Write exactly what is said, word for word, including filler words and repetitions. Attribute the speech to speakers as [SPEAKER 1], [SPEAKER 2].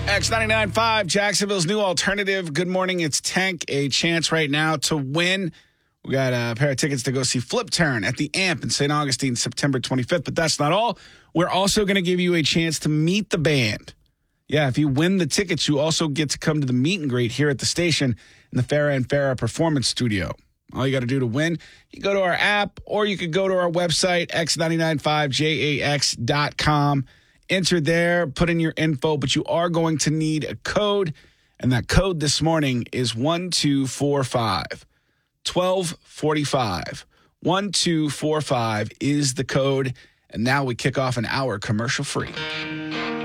[SPEAKER 1] X ninety-nine point five, Jacksonville's new alternative. Good morning. It's Tank. A chance right now to win. We got a pair of tickets to go see Flip Turn at the Amp in Saint Augustine, September twenty-fifth. But that's not all. We're also going to give you a chance to meet the band. Yeah, if you win the tickets, you also get to come to the meet and greet here at the station in the Farrah and Farrah Performance Studio. All you got to do to win, you go to our app or you could go to our website, x nine nine five j a x dot com. Enter there, put in your info, but you are going to need a code, and that code this morning is one two four five, one two four five. one two four five is the code, and now we kick off an hour commercial-free.